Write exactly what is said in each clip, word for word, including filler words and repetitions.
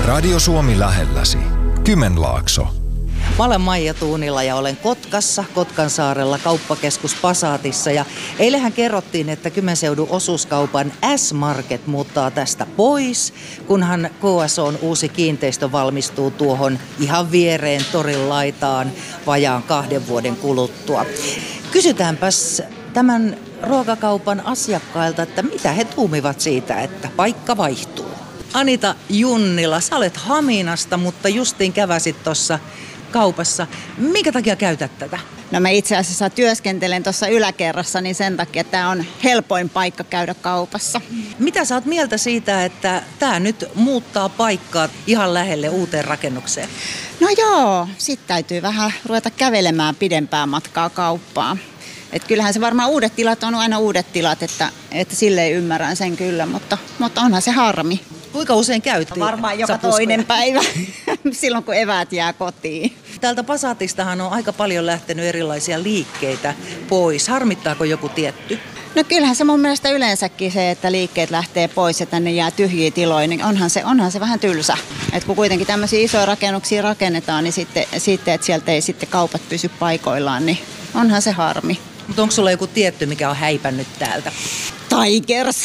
Radio Suomi lähelläsi. Kymenlaakso. Mä olen Maija Tuunila ja olen Kotkassa, Kotkansaarella, kauppakeskus Passatissa. Ja eilähän kerrottiin, että Kymenseudun osuuskaupan S-Market muuttaa tästä pois, kunhan K S O:n uusi kiinteistö valmistuu tuohon ihan viereen torin laitaan vajaan kahden vuoden kuluttua. Kysytäänpäs tämän ruokakaupan asiakkailta, että mitä he tuumivat siitä, että paikka vaihtuu. Anita Junnila, sä olet Haminasta, mutta justiin käväsit tuossa kaupassa. Minkä takia käytät tätä? No mä itse asiassa työskentelen tuossa yläkerrassa, niin sen takia tämä on helpoin paikka käydä kaupassa. Mitä sä oot mieltä siitä, että tämä nyt muuttaa paikkaa ihan lähelle uuteen rakennukseen? No joo, sit täytyy vähän ruveta kävelemään pidempää matkaa kauppaan. Et kyllähän se varmaan uudet tilat on aina uudet tilat, että, että silleen ymmärrän sen kyllä, mutta, mutta onhan se harmi. Kuinka usein käyt? Varmaan joka toinen päivä, silloin kun eväät jää kotiin. Täältä Passatistahan on aika paljon lähtenyt erilaisia liikkeitä pois. Harmittaako joku tietty? No kyllähän se mun mielestä yleensäkin se, että liikkeet lähtee pois ja tänne jää tyhjiä tiloja, niin onhan se, onhan se vähän tylsä. Et kun kuitenkin tämmöisiä isoja rakennuksia rakennetaan, niin sitten, sitten että sieltä ei sitten kaupat pysy paikoillaan, niin onhan se harmi. Mutta onko sulla joku tietty, mikä on häipännyt täältä? Tigers.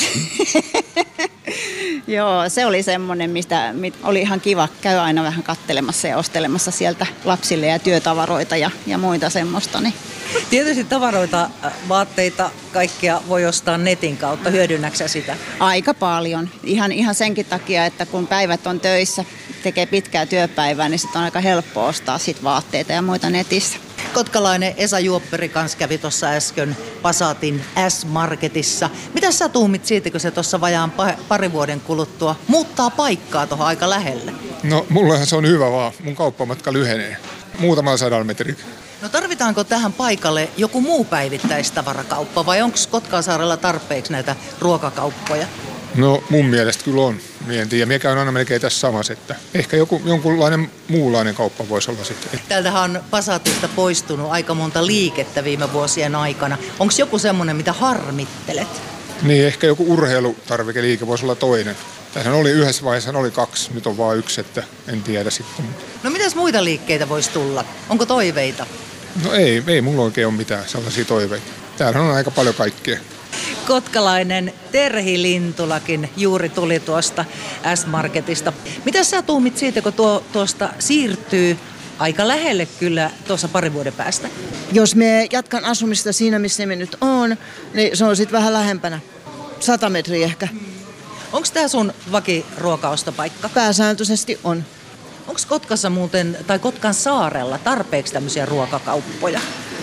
Joo, se oli semmoinen, mistä, mistä oli ihan kiva käydä aina vähän kattelemassa ja ostelemassa sieltä lapsille ja työtavaroita ja, ja muita semmoista. Niin. Tietysti tavaroita, vaatteita, kaikkea voi ostaa netin kautta. Hyödynnäksä sitä? Aika paljon. Ihan, ihan senkin takia, että kun päivät on töissä, tekee pitkää työpäivää, niin sitten on aika helppo ostaa sit vaatteita ja muita netissä. Kotkalainen Esa Juopperi kanssa kävi tuossa äsken Passatin S-Marketissa. Mitä sä tuumit siitä, kun se tuossa vajaan pari vuoden kuluttua muuttaa paikkaa tuohon aika lähelle? No mullehan se on hyvä vaan. Mun kauppamatka lyhenee. Muutamalla sadalla metrin. No tarvitaanko tähän paikalle joku muu päivittäistavarakauppa vai onko Kotkansaarella tarpeeksi näitä ruokakauppoja? No mun mielestä kyllä on. Mie en tiedä, mie käyn aina melkein tässä samassa, että ehkä joku, jonkunlainen muunlainen kauppa voisi olla sitten. Täältähän on Passatista poistunut aika monta liikettä viime vuosien aikana. Onko joku semmoinen, mitä harmittelet? Niin, ehkä joku urheilutarvikeliike voisi olla toinen. Tässä oli yhdessä vaiheessa oli kaksi, nyt on vain yksi, että en tiedä sitten. No mitäs muita liikkeitä voisi tulla? Onko toiveita? No ei, ei mulla oikein ole mitään sellaisia toiveita. Täällä on aika paljon kaikkea. Kotkalainen Terhi Lintulakin juuri tuli tuosta S-Marketista. Mitä sä tuumit siitä, kun tuo, tuosta siirtyy aika lähelle kyllä tuossa parin vuoden päästä? Jos me jatkan asumista siinä, missä me nyt on, niin se on sitten vähän lähempänä. Sata metriä ehkä. Onko tämä sun vakiruokaostopaikka? Pääsääntöisesti on. Onko Kotkassa muuten, tai Kotkan saarella tarpeeksi tämmöisiä ruokakauppoja?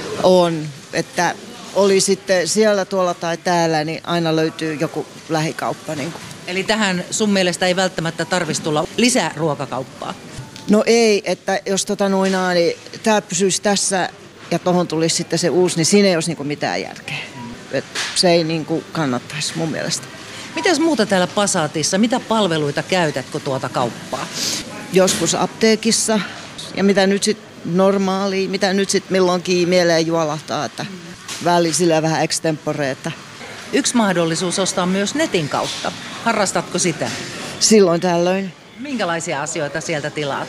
On, että oli sitten siellä, tuolla tai täällä, niin aina löytyy joku lähikauppa. Niin kuin. Eli tähän sun mielestä ei välttämättä tarvitsisi tulla lisää ruokakauppaa? No ei, että jos tota noinaa, niin tää pysyisi tässä ja tohon tulisi sitten se uusi, niin siinä ei olisi niinku mitään järkeä. Et se ei niinku kannattaisi mun mielestä. Mitäs muuta täällä Passatissa? Mitä palveluita käytätkö tuota kauppaa? Joskus apteekissa ja mitä nyt sitten normaalia, mitä nyt sitten milloinkin mieleen juolahtaa, että välisillä vähän extempore. Että yksi mahdollisuus ostaa myös netin kautta. Harrastatko sitä? Silloin tällöin. Minkälaisia asioita sieltä tilaat?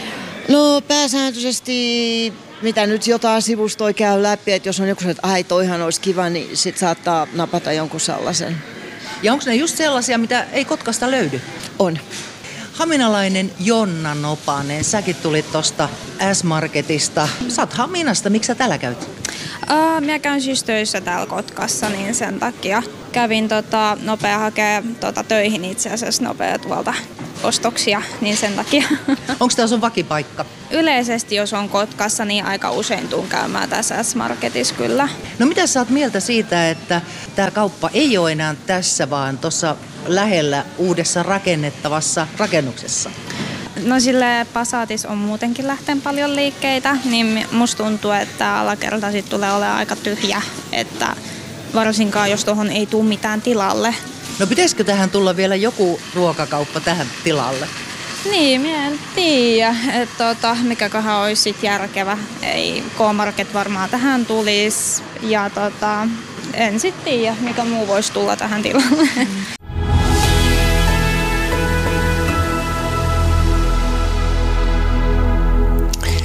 No pääsääntöisesti, mitä nyt jotain sivustoja käy läpi, että jos on joku, että ai toihan olisi kiva, niin sit saattaa napata jonkun sellaisen. Ja onko ne just sellaisia, mitä ei Kotkasta löydy? On. Haminalainen Jonna Nopanen, säkin tulit tuosta S-Marketista. Sä oot Haminasta, miksi sä täällä käyt? Uh, minä käyn siis töissä täällä Kotkassa, niin sen takia kävin tota, nopea hakea tota, töihin itse asiassa nopea tuolta ostoksia, niin sen takia. Onko tämä sun vakipaikka? Yleisesti, jos on Kotkassa, niin aika usein tuun käymään tässä S-Marketissa kyllä. No mitä sä oot mieltä siitä, että tämä kauppa ei ole enää tässä, vaan tuossa lähellä uudessa rakennettavassa rakennuksessa? No sille Passatis on muutenkin lähteen paljon liikkeitä, niin musta tuntuu, että alakerta sit tulee olemaan aika tyhjä, että varsinkaan jos tuohon ei tule mitään tilalle. No pitäisikö tähän tulla vielä joku ruokakauppa tähän tilalle? Niin, minä en tiedä, että tota, mikäköhän olisi sit järkevä. Ei K-Market varmaan tähän tulisi ja tota, en sit tiedä, mikä muu voisi tulla tähän tilalle.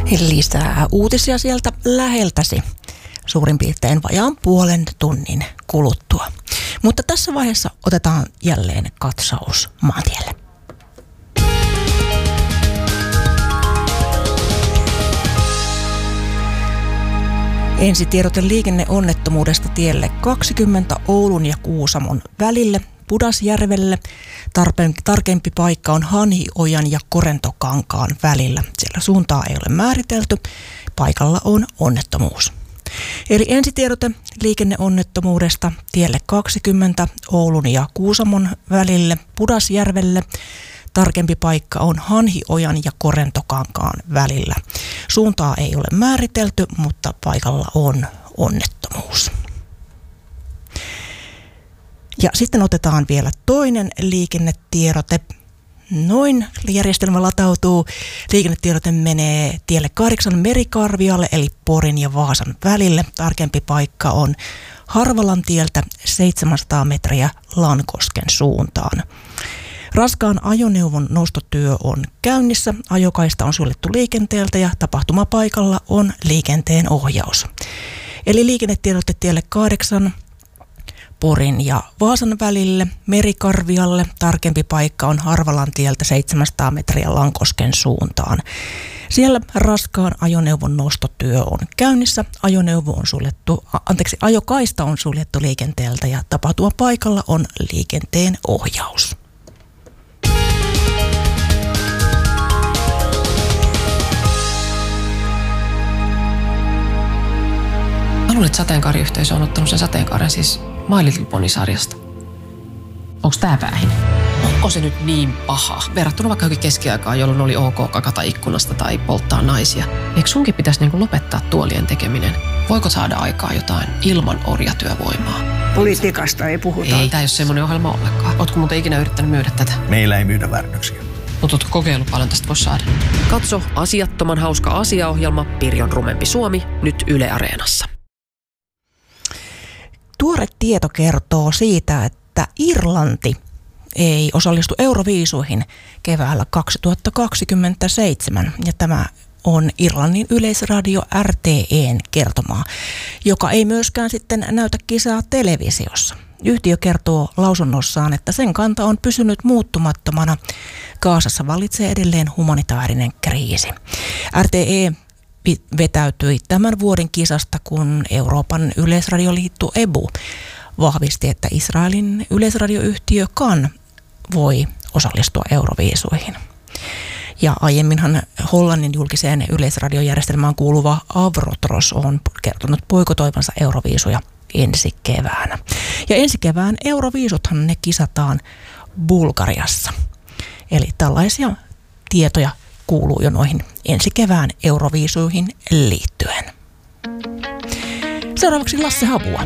Lisää uutisia sieltä läheltäsi suurin piirtein vajaan puolen tunnin kuluttua. Mutta tässä vaiheessa otetaan jälleen katsaus maantielle. Ensitiedote liikenneonnettomuudesta tielle kaksikymmentä Oulun ja Kuusamon välille Pudasjärvelle. Tarpeen, tarkempi paikka on Hanhiojan ja Korentokankaan välillä. Siellä suuntaa ei ole määritelty. Paikalla on onnettomuus. Eli ensitiedote liikenneonnettomuudesta tielle kaksikymmentä Oulun ja Kuusamon välille Pudasjärvelle. Tarkempi paikka on Hanhiojan ja Korentokankaan välillä. Suuntaa ei ole määritelty, mutta paikalla on onnettomuus. Ja sitten otetaan vielä toinen liikennetiedote. Noin järjestelmä latautuu. Liikennetiedote menee tielle kahdeksan Merikarvialle eli Porin ja Vaasan välille. Tarkempi paikka on Harvalan tieltä seitsemänsataa metriä Lankosken suuntaan. Raskaan ajoneuvon nostotyö on käynnissä, ajokaista on suljettu liikenteeltä ja tapahtumapaikalla on liikenteen ohjaus. Eli liikennetiedote tielle kahdeksan Porin ja Vaasan välille, Merikarvialle, tarkempi paikka on Harvalan tieltä seitsemänsataa metriä Lankosken suuntaan. Siellä raskaan ajoneuvon nostotyö on käynnissä, ajoneuvo on suljettu, anteeksi, ajokaista on suljettu liikenteeltä ja tapahtumapaikalla on liikenteen ohjaus. Mä luulen, että sateenkaariyhteisö on ottanut sen sateenkaaren siis My Little Pony-sarjasta. Onks tää päähin? Onko se nyt niin paha? Verrattuna vaikka johonkin keskiaikaan, jolloin oli ok kakata ikkunasta tai polttaa naisia. Eikö sunkin pitäisi niinku lopettaa tuolien tekeminen? Voiko saada aikaa jotain ilman orjatyövoimaa? Politiikasta ei puhuta. Ei, tää ei ole semmoinen ohjelma ollenkaan. Ootko muuten ikinä yrittänyt myydä tätä? Meillä ei myydä väärännöksiä. Mutta ootko kokeillut paljon tästä voisi saada? Katso asiattoman hauska asiaohjelma Pirjon rumempi Suomi nyt Yle Areenassa. Tuore tieto kertoo siitä, että Irlanti ei osallistu Euroviisuihin keväällä kaksituhattakaksikymmentäseitsemän. Ja tämä on Irlannin yleisradio R T E:n kertomaa, joka ei myöskään sitten näytä kisaa televisiossa. Yhtiö kertoo lausunnossaan, että sen kanta on pysynyt muuttumattomana. Gazassa vallitsee edelleen humanitaarinen kriisi. R T E vetäytyi tämän vuoden kisasta, kun Euroopan yleisradioliitto E B U vahvisti, että Israelin yleisradioyhtiö Kan voi osallistua Euroviisuihin. Ja aiemminhan Hollannin julkiseen yleisradiojärjestelmään kuuluva Avrotros on kertonut boikotoivansa Euroviisuja ensi keväänä. Ja ensi kevään Euroviisuthan ne kisataan Bulgariassa. Eli tällaisia tietoja kuuluu jo noihin ensi kevään Euroviisuihin liittyen. Seuraavaksi Lasse Havua.